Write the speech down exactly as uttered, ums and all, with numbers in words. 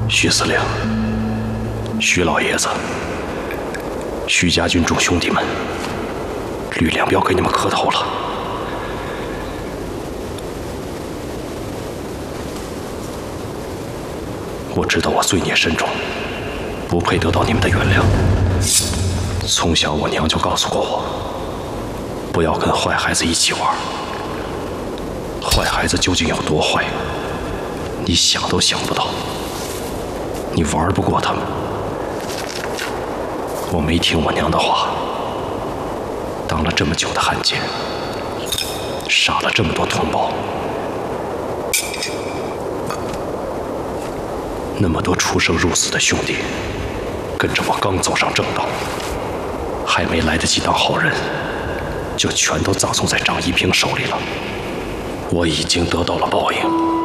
徐司令、徐老爷子、徐家军众兄弟们，吕梁彪给你们磕头了。我知道我罪孽深重，不配得到你们的原谅。从小我娘就告诉过我，不要跟坏孩子一起玩。坏孩子究竟有多坏，你想都想不到。你玩不过他们。我没听我娘的话，当了这么久的汉奸，杀了这么多同胞，那么多出生入死的兄弟，跟着我刚走上正道，还没来得及当好人，就全都葬送在张一平手里了。我已经得到了报应。